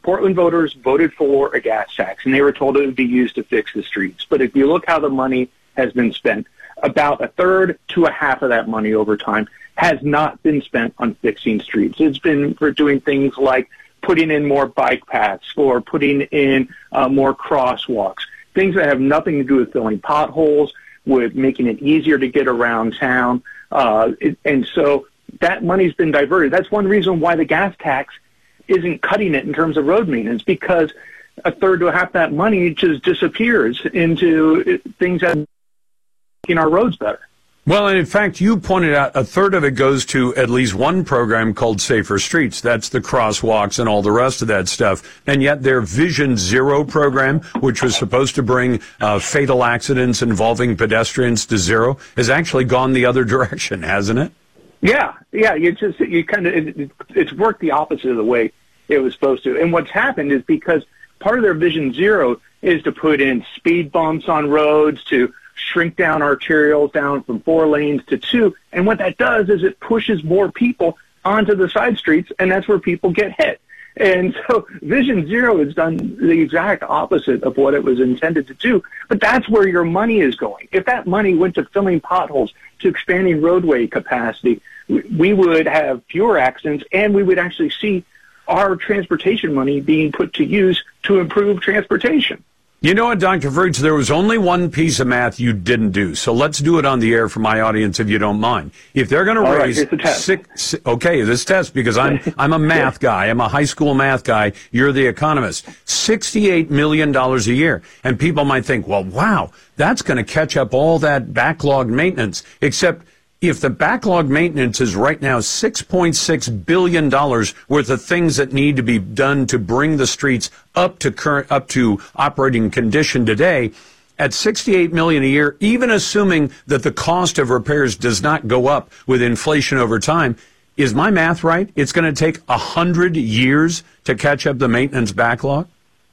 Portland voters voted for a gas tax, and they were told it would be used to fix the streets. But if you look how the money has been spent, about a third to a half of that money over time has not been spent on fixing streets. It's been for doing things like putting in more bike paths or putting in more crosswalks, things that have nothing to do with filling potholes, with making it easier to get around town. And so that money's been diverted. That's one reason why the gas tax isn't cutting it in terms of road maintenance, because a third to a half that money just disappears into things that are making our roads better. Well, and in fact, you pointed out a third of it goes to at least one program called Safer Streets. That's the crosswalks and all the rest of that stuff. And yet their Vision Zero program, which was supposed to bring fatal accidents involving pedestrians to zero, has actually gone the other direction, hasn't it? Yeah. It's worked the opposite of the way it was supposed to. And what's happened is because part of their Vision Zero is to put in speed bumps on roads, to shrink down arterials down from 4 lanes to 2. And what that does is it pushes more people onto the side streets, and that's where people get hit. And so Vision Zero has done the exact opposite of what it was intended to do. But that's where your money is going. If that money went to filling potholes, to expanding roadway capacity, we would have fewer accidents, and we would actually see our transportation money being put to use to improve transportation. You know what, Dr. Fruits, there was only one piece of math you didn't do, so let's do it on the air for my audience if you don't mind. If they're going to raise this test, because I'm a math guy, I'm a high school math guy, you're the economist. $68 million a year. And people might think, well, wow, that's going to catch up all that backlogged maintenance, except if the backlog maintenance is right now $6.6 billion worth of things that need to be done to bring the streets up to operating condition today, at $68 million a year, even assuming that the cost of repairs does not go up with inflation over time, is my math right? It's going to take 100 years to catch up the maintenance backlog?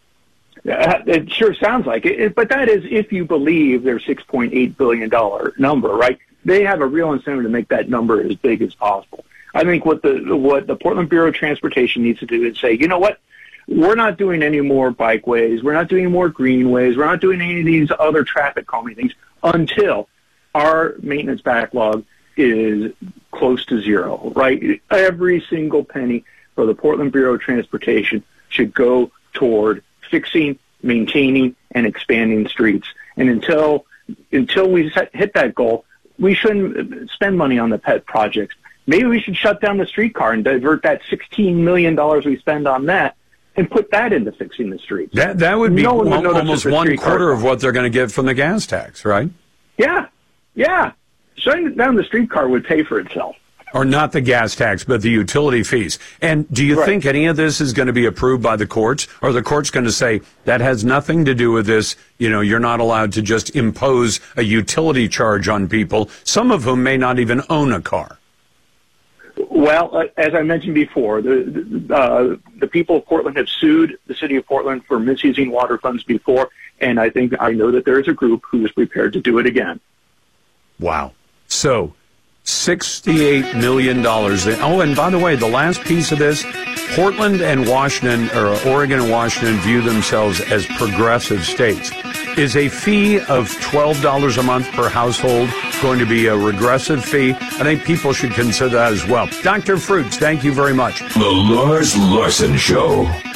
It sure sounds like it, but that is if you believe their $6.8 billion number, right? They have a real incentive to make that number as big as possible. I think what the Portland Bureau of Transportation needs to do is say, you know what, we're not doing any more bikeways, we're not doing any more greenways, we're not doing any of these other traffic calming things until our maintenance backlog is close to zero, right? Every single penny for the Portland Bureau of Transportation should go toward fixing, maintaining, and expanding streets. And until we hit that goal, we shouldn't spend money on the pet projects. Maybe we should shut down the streetcar and divert that $16 million we spend on that and put that into fixing the streets. That would be almost one quarter of what they're going to get from the gas tax, right? Yeah. Shutting down the streetcar would pay for itself. Or not the gas tax, but the utility fees. And do you think any of this is going to be approved by the courts? Or are the courts going to say, that has nothing to do with this, you're not allowed to just impose a utility charge on people, some of whom may not even own a car? Well, as I mentioned before, the people of Portland have sued the city of Portland for misusing water funds before, and I know that there is a group who is prepared to do it again. Wow. So, $68 million. Oh, and by the way, the last piece of this, Portland and Washington, or Oregon and Washington, view themselves as progressive states. Is a fee of $12 a month per household going to be a regressive fee? I think people should consider that as well. Dr. Fruits, thank you very much. The Lars Larson Show.